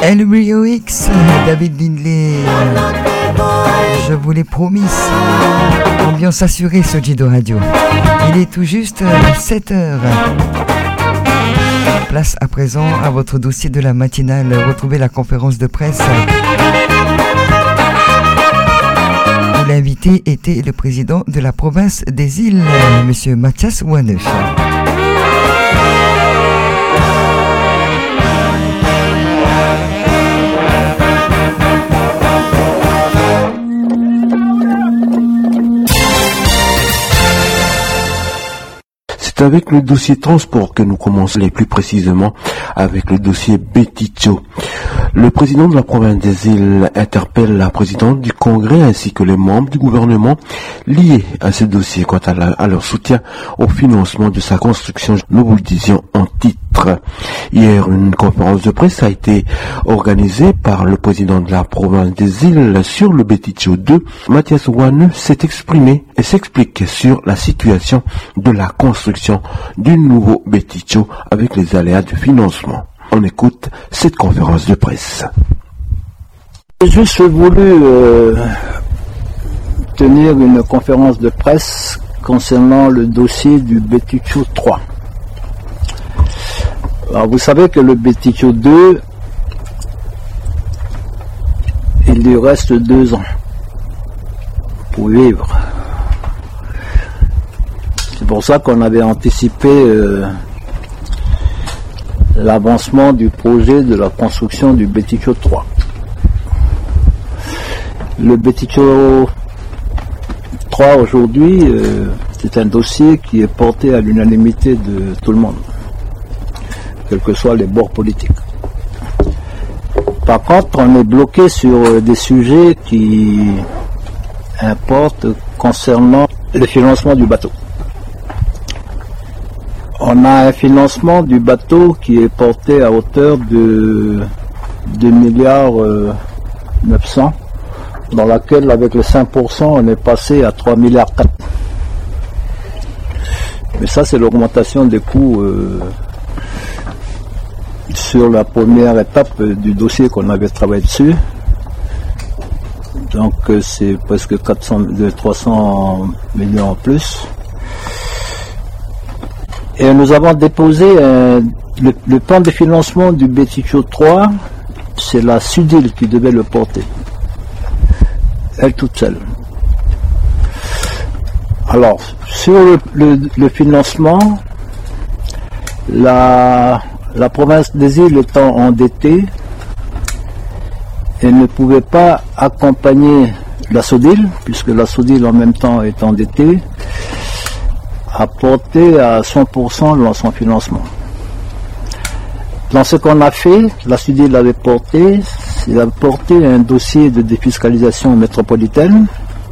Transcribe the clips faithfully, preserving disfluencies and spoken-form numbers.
L B O X, David Lindley. Je vous l'ai promis. Ambiance assurée sur Jido Radio. Il est tout juste sept heures. Place à présent à votre dossier de la matinale. Retrouvez la conférence de presse où l'invité était le président de la province des îles, M. Mathias Ouaneu. C'est avec le dossier transport que nous commençons, et plus précisément avec le dossier Beticho. Le président de la province des îles interpelle la présidente du Congrès ainsi que les membres du gouvernement liés à ce dossier quant à, la, à leur soutien au financement de sa construction. Nous vous le disions en titre. Hier, une conférence de presse a été organisée par le président de la province des îles sur le Beticho deux. Mathias Ouaneu s'est exprimé et s'explique sur la situation de la construction du nouveau Beticho avec les aléas du financement. On écoute cette conférence de presse. J'ai juste voulu euh, tenir une conférence de presse concernant le dossier du Beticho trois. Alors vous savez que le Beticho deux, il lui reste deux ans pour vivre. C'est pour ça qu'on avait anticipé euh, l'avancement du projet de la construction du Beticho trois. Le Beticho trois aujourd'hui, euh, c'est un dossier qui est porté à l'unanimité de tout le monde, quels que soient les bords politiques. Par contre, on est bloqué sur des sujets qui importent concernant le financement du bateau. On a un financement du bateau qui est porté à hauteur de deux milliards neuf cents, dans laquelle avec le cinq pour cent on est passé à trois milliards quatre. Mais ça c'est l'augmentation des coûts euh, sur la première étape du dossier qu'on avait travaillé dessus. Donc euh, c'est presque quatre cents, trois cents millions en plus. Et nous avons déposé euh, le, le plan de financement du Beticho trois, c'est la Sudil qui devait le porter, elle toute seule. Alors, sur le, le, le financement, la, la province des îles étant endettée, elle ne pouvait pas accompagner la Sudil, puisque la Sudil en même temps est endettée, à porter à cent pour cent dans son financement. Dans ce qu'on a fait, la Sudil avait porté, c'est a porté un dossier de défiscalisation métropolitaine,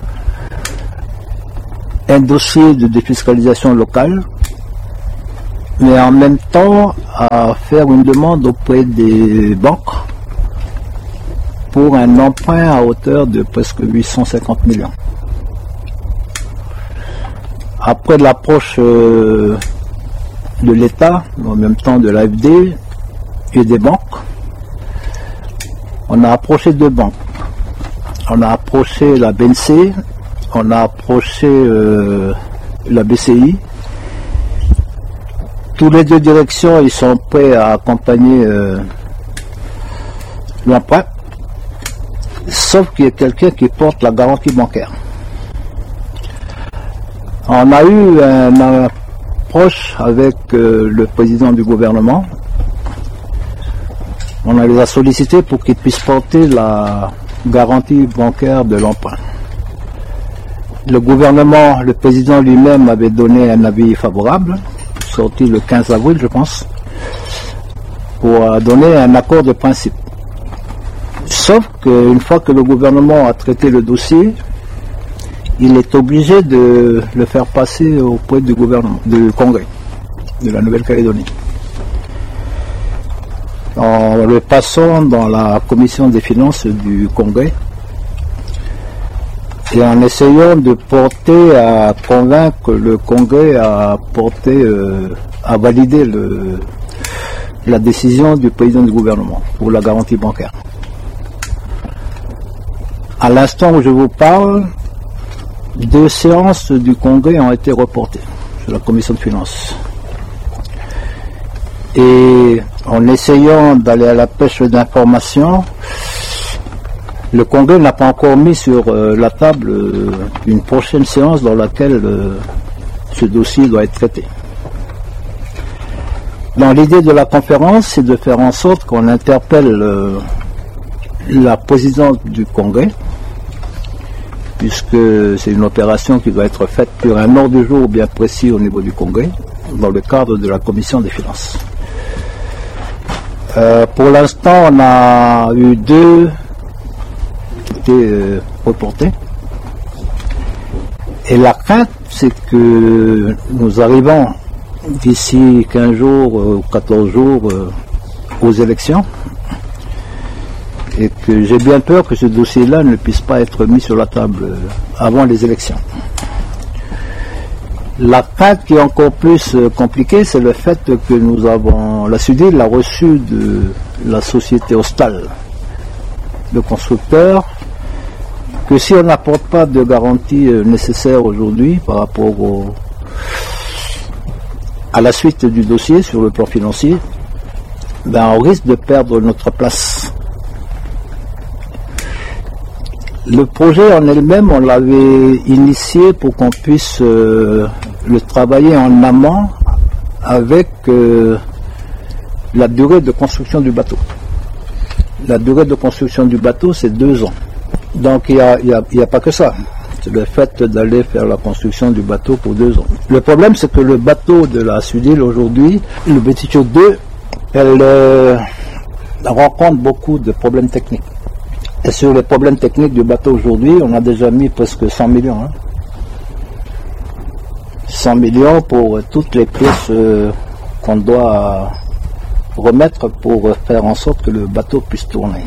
un dossier de défiscalisation locale, mais en même temps à faire une demande auprès des banques pour un emprunt à hauteur de presque huit cent cinquante millions. Après l'approche euh, de l'État, en même temps de l'A F D et des banques, on a approché deux banques. On a approché la B N C, on a approché euh, la B C I. Tous les deux directions, ils sont prêts à accompagner euh, l'emprunt, sauf qu'il y a quelqu'un qui porte la garantie bancaire. On a eu un approche avec euh, le président du gouvernement. On a les a sollicités pour qu'ils puissent porter la garantie bancaire de l'emprunt. Le gouvernement, le président lui-même avait donné un avis favorable, sorti le quinze avril je pense, pour donner un accord de principe. Sauf qu'une fois que le gouvernement a traité le dossier, il est obligé de le faire passer auprès du gouvernement, du Congrès de la Nouvelle-Calédonie. En le passant dans la commission des finances du Congrès et en essayant de porter à convaincre le Congrès à porter, euh, à valider le, la décision du président du gouvernement pour la garantie bancaire. À l'instant où je vous parle, deux séances du Congrès ont été reportées sur la commission de finances. Et en essayant d'aller à la pêche d'informations, le Congrès n'a pas encore mis sur euh, la table euh, une prochaine séance dans laquelle euh, ce dossier doit être traité. Dans l'idée de la conférence, c'est de faire en sorte qu'on interpelle euh, la présidente du Congrès, puisque c'est une opération qui doit être faite sur un ordre du jour bien précis au niveau du Congrès, dans le cadre de la commission des finances. Euh, pour l'instant, on a eu deux qui ont été euh, reportés. Et la crainte, c'est que nous arrivons d'ici quinze jours ou quatorze jours euh, aux élections, et que j'ai bien peur que ce dossier-là ne puisse pas être mis sur la table euh, avant les élections. La crainte qui est encore plus euh, compliquée, c'est le fait que nous avons, la SUDIL a reçu de la société Ostal, le constructeur, que si on n'apporte pas de garantie euh, nécessaire aujourd'hui par rapport au, à la suite du dossier sur le plan financier, ben on risque de perdre notre place. Le projet en elle-même, on l'avait initié pour qu'on puisse euh, le travailler en amont avec euh, la durée de construction du bateau. La durée de construction du bateau, c'est deux ans. Donc il n'y a, il y a, il y a pas que ça. C'est le fait d'aller faire la construction du bateau pour deux ans. Le problème, c'est que le bateau de la SUDIL aujourd'hui, le Betitio deux, elle euh, rencontre beaucoup de problèmes techniques. Et sur les problèmes techniques du bateau aujourd'hui, on a déjà mis presque cent millions. Hein. cent millions pour toutes les pièces euh, qu'on doit remettre pour faire en sorte que le bateau puisse tourner.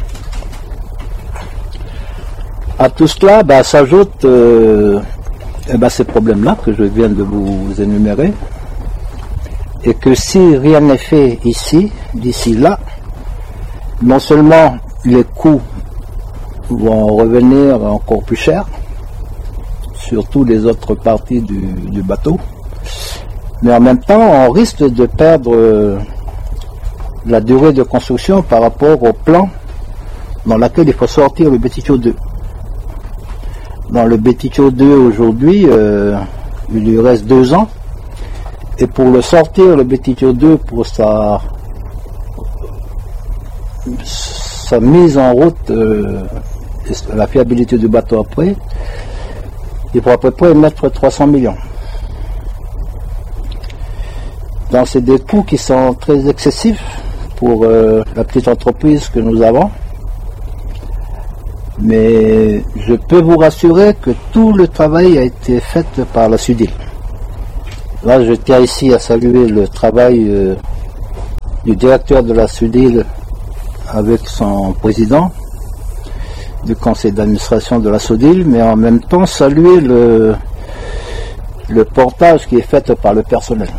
À tout cela, bah, s'ajoutent euh, eh ben, ces problèmes-là que je viens de vous énumérer, et que si rien n'est fait ici, d'ici là, non seulement les coûts vont revenir encore plus cher sur toutes les autres parties du, du bateau, mais en même temps on risque de perdre euh, la durée de construction par rapport au plan dans lequel il faut sortir le Betitio deux. Dans le Betitio deux aujourd'hui, euh, il lui reste deux ans, et pour le sortir, le Betitio deux, pour sa, sa mise en route, euh, et la fiabilité du bateau après, il faut à peu près mettre trois cents millions. Donc c'est des coûts qui sont très excessifs pour euh, la petite entreprise que nous avons. Mais je peux vous rassurer que tout le travail a été fait par la SUDIL. Là, je tiens ici à saluer le travail euh, du directeur de la SUDIL avec son président du conseil d'administration de la SUDIL, mais en même temps saluer le, le portage qui est fait par le personnel.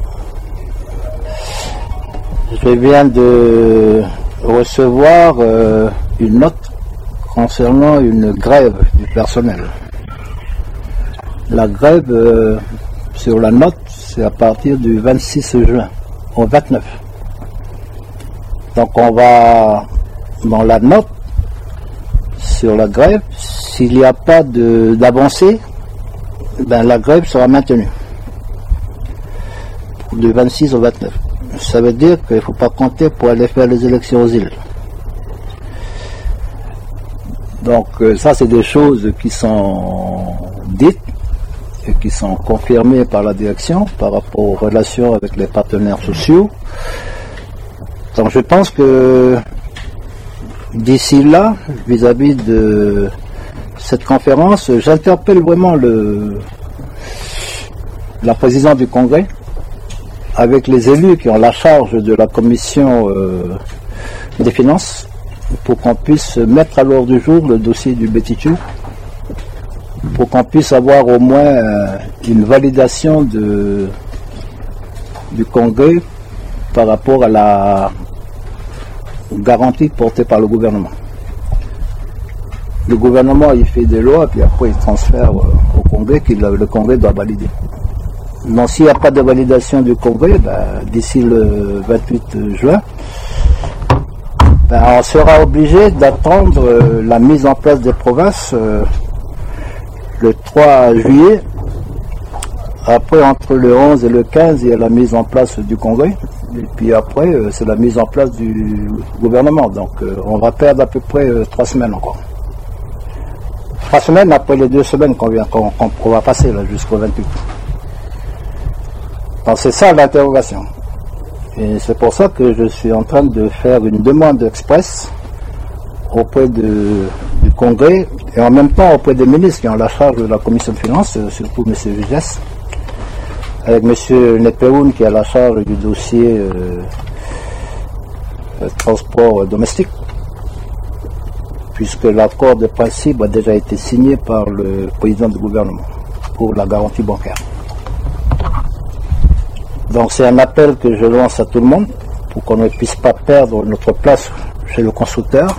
Je viens de recevoir euh, une note concernant une grève du personnel. La grève euh, sur la note, c'est à partir du vingt-six juin au vingt-neuf. Donc on va dans la note sur la grève, s'il n'y a pas d'avancée, ben la grève sera maintenue du vingt-six au vingt-neuf. Ça veut dire qu'il ne faut pas compter pour aller faire les élections aux îles. Donc euh, ça, c'est des choses qui sont dites et qui sont confirmées par la direction par rapport aux relations avec les partenaires sociaux. Donc je pense que d'ici là, vis-à-vis de cette conférence, j'interpelle vraiment le, la présidente du Congrès avec les élus qui ont la charge de la commission euh, des finances pour qu'on puisse mettre à l'ordre du jour le dossier du Betitio, pour qu'on puisse avoir au moins euh, une validation de, du Congrès par rapport à la garantie portée par le gouvernement. Le gouvernement, il fait des lois, puis après il transfère euh, au Congrès, que le, le Congrès doit valider. Donc s'il n'y a pas de validation du Congrès, ben, d'ici le vingt-huit juin, ben, on sera obligé d'attendre euh, la mise en place des provinces euh, le trois juillet. Après, entre le onze et le quinze, il y a la mise en place du Congrès. Et puis après, euh, c'est la mise en place du gouvernement. Donc euh, on va perdre à peu près euh, trois semaines encore. Trois semaines après les deux semaines qu'on vient, qu'on, qu'on va passer là, jusqu'au vingt-huit. Donc c'est ça l'interrogation. Et c'est pour ça que je suis en train de faire une demande express auprès de, du Congrès et en même temps auprès des ministres qui ont la charge de la Commission de finances, surtout M. Vigès, avec M. Nepeoun qui a la charge du dossier euh, transport domestique, puisque l'accord de principe a déjà été signé par le président du gouvernement pour la garantie bancaire. Donc c'est un appel que je lance à tout le monde pour qu'on ne puisse pas perdre notre place chez le constructeur.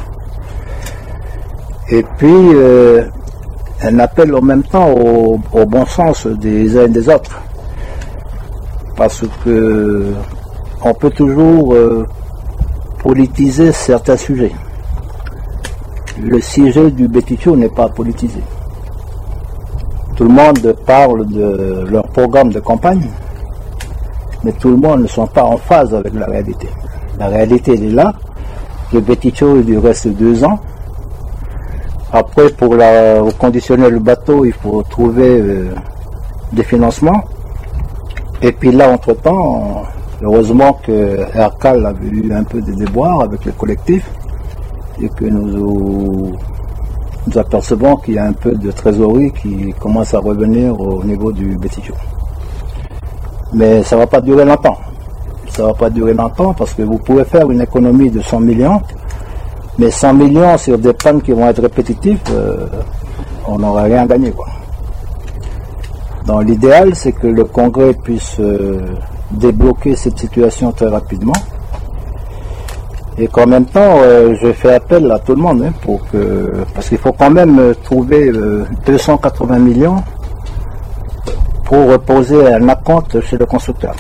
Et puis euh, un appel en même temps au, au bon sens des uns et des autres. Parce que on peut toujours euh, politiser certains sujets. Le sujet du Bétitio n'est pas politisé. Tout le monde parle de leur programme de campagne, mais tout le monde ne sont pas en phase avec la réalité. La réalité, elle est là. Le Bétitio, il lui reste deux ans. Après, pour la, conditionner le bateau, il faut trouver euh, des financements. Et puis là, entre-temps, heureusement que Aircal a eu un peu de déboires avec le collectif et que nous, nous apercevons qu'il y a un peu de trésorerie qui commence à revenir au niveau du Bétitio. Mais ça ne va pas durer longtemps. Ça ne va pas durer longtemps parce que vous pouvez faire une économie de cent millions, mais cent millions sur des pannes qui vont être répétitives, euh, on n'aura rien gagné, quoi. Donc l'idéal, c'est que le Congrès puisse euh, débloquer cette situation très rapidement. Et qu'en même temps, euh, je fais appel à tout le monde, hein, pour que, parce qu'il faut quand même trouver euh, deux cent quatre-vingts millions pour reposer un acompte chez le constructeur.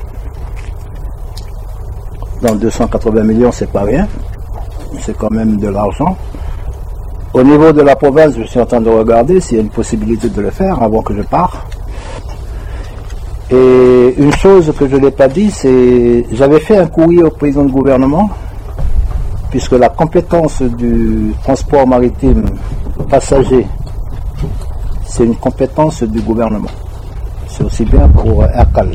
Donc deux cent quatre-vingts millions, c'est pas rien, c'est quand même de l'argent. Au niveau de la province, je suis en train de regarder s'il y a une possibilité de le faire avant que je parte. Et une chose que je n'ai pas dit, c'est j'avais fait un courrier au président du gouvernement, puisque la compétence du transport maritime passager, c'est une compétence du gouvernement. C'est aussi bien pour Aircal.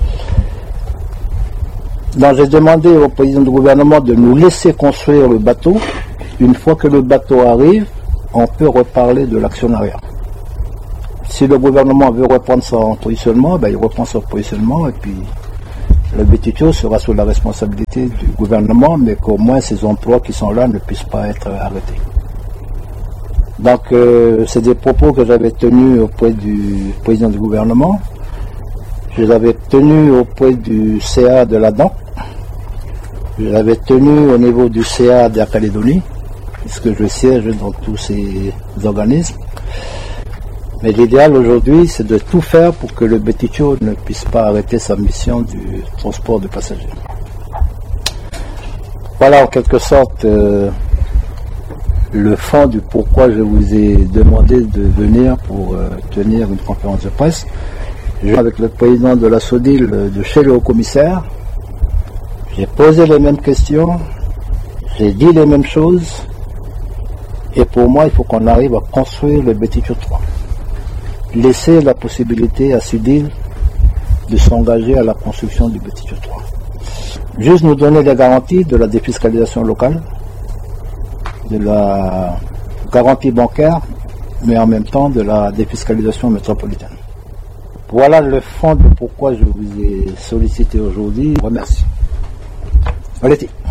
Donc j'ai demandé au président du gouvernement de nous laisser construire le bateau. Une fois que le bateau arrive, on peut reparler de l'actionnariat. Si le gouvernement veut reprendre son positionnement, ben il reprend son positionnement et puis le Bétitio sera sous la responsabilité du gouvernement, mais qu'au moins ces emplois qui sont là ne puissent pas être arrêtés. Donc euh, c'est des propos que j'avais tenus auprès du président du gouvernement. Je les avais tenus auprès du C A de la D A N. Je l'avais tenu au niveau du C A de la Calédonie, puisque je siège dans tous ces organismes. Mais l'idéal aujourd'hui, c'est de tout faire pour que le Bétitio ne puisse pas arrêter sa mission du transport de passagers. Voilà en quelque sorte euh, le fond du pourquoi je vous ai demandé de venir pour euh, tenir une conférence de presse. Je suis avec le président de la SODIL de chez le haut-commissaire. J'ai posé les mêmes questions, j'ai dit les mêmes choses, et pour moi, il faut qu'on arrive à construire le Bétitio trois. Laisser la possibilité à SODIL de s'engager à la construction du Bétitio trois. Juste nous donner les garanties de la défiscalisation locale, de la garantie bancaire, mais en même temps de la défiscalisation métropolitaine. Voilà le fond de pourquoi je vous ai sollicité aujourd'hui. Je vous remercie. Allez-y.